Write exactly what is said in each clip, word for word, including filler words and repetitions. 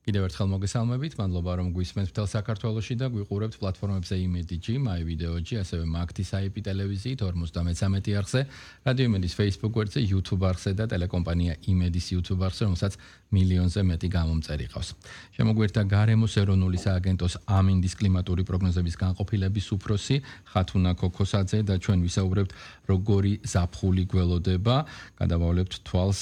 კიდევ ერთხელ მოგესალმებით, მადლობა რომ გვისმენთ მთელ საქართველოში და გვიყურებთ პლატფორმებზე იმედიჯი, მაი ვიდეოჯი, ასევე მაგთის აი პი ტელევიზიით ორმოცდამეცამეტი არხზე, რადიო იმედის Facebook გვერდზე, YouTube არხზე და ტელეკომპანია იმედის YouTube არხზე, რომელსაც მილიონზე მეტი გამომწერი ყავს. შემოგვერთა გარემოს ეროვნული სააგენტოს ამინდის კლიმატური პროგნოზების განყოფილების უფროსი ხათუნა ქოქოსაძე და ჩვენ ვისაუბრებთ როგორი ზაფხული გველოდება, გადავავლებთ თვალს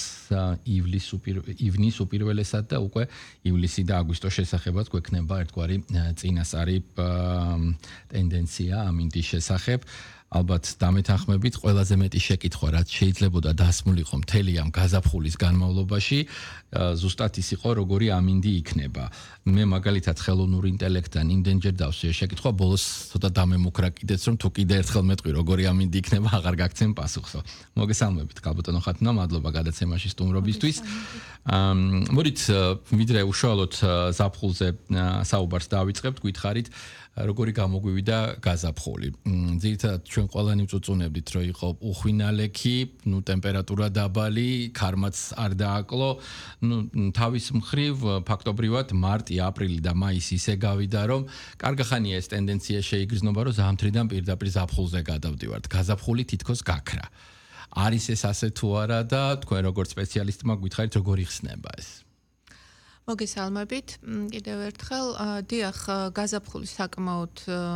ივნის უპირველესად და უკვე ივლისი და აგვისტოს შესახებაც გვექნება ერთგვარი წინასწარი ტენდენცია ამინდის შესახებ. ალბათ დამეთანხმებით ყველაზე მეტი შეკითხვა რაც შეიძლებოდა დასმულიყო მთელი ამ გაზაფხულის განმავლობაში ზუსტად ის იყო როგორი ამინდი იქნება. მე მაგალითად ხელოვნური ინტელექტთან იმდენჯერ დავსვია შეკითხვა ბოლოს ცოტა დამემუქრა კიდეც რომ თუ კიდე ერთხელ მეტყვი როგორი ამინდი იქნება აღარ გაგცემ პასუხსო. მოგესალმებით ქალბატონო ხათუნა, მადლობა გადაცემაში სტუმრობისთვის. მოდით ვიდრე უშუალოდ ზაფხულზე საუბარს დავიწყებთ, გითხარით როგორი გამოგვივიდა გაზაფხული. ძირითადად ჩვენ ყველანი ვწუწუნებდით, რომ იყო უხვინალექი, ნუ ტემპერატურა დაბალი, ქარმაც არ დააკლო. ნუ თავის მხრივ ფაქტობრივად მარტი, აპრილი და მაისი ისე გავიდა, რომ კარგახანია ეს ტენდენცია შეიგრძნობა, რომ ზამთრიდან პირდაპირ ზაფხულზე გადავდივართ. გაზაფხული თითქოს გაქრა. არის ეს ასე თუ არა და თქვენ როგორც სპეციალისტმა გითხარით როგორი ხსნება ეს? მოგესალმებით, კიდევ ერთხელ, დიახ, გაზაფხული საკმაოდ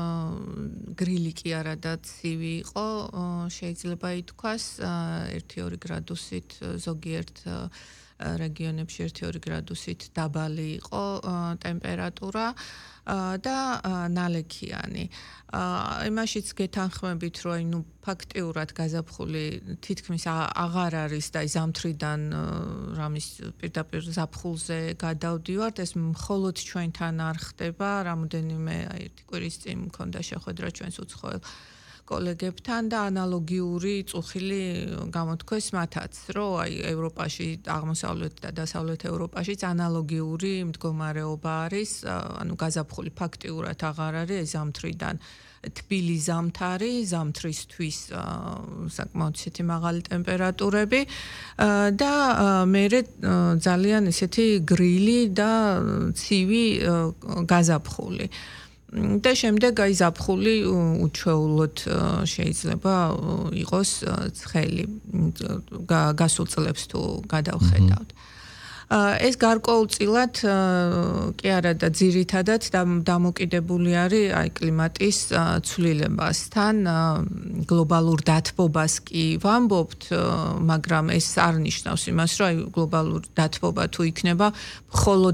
გრილი კი არა და ცივი იყო, შეიძლება ითქვას, ერთი-ორი გრადუსით ზოგიერთ რეგიონებში ერთი-ორი გრადუსით დაბალი იყო ტემპერატურა და ნალექიანი. იმაშიც გეთანხმებით, რომ აი ნუ ფაქტიურად გაზაფხული თითქმის აღარ არის და ზამთრიდან რამის პირდაპირ ზაფხულზე გადავდივართ, ეს მხოლოდ ჩვენთან არ ხდება, რამოდენიმე აი ერთი კვირის წინ მქონდა შეხვედრა ჩვენს უცხოელ კოლეგებთან და ანალოგიური წუხილი გამოთქვეს მათაც, რომ აი ევროპაში, აღმოსავლეთ და დასავლეთ ევროპაშიც ანალოგიური მდგომარეობა არის, ანუ გაზაფხული ფაქტიურად აღარ არის ზამთრიდან თბილი ზამთარი, ზამთრისთვის საკმაოდ ისეთი მაღალი ტემპერატურები და მერე ძალიან ისეთი გრილი და ცივი გაზაფხული. და შემდეგ აი ზაფხული უჩვეულოდ შეიძლება იყოს ცხელი გასულ წლებს თუ გადავხედავთ. ეს გარკვეულწილად კი არა და ძირითადად დამოკიდებული არის აი კლიმატის ცვლილებასთან, გლობალურ დათბობას კი ვამბობთ, მაგრამ ეს არ ნიშნავს იმას, რომ აი გლობალურ დათბობა თუ იქნება მხოლოდ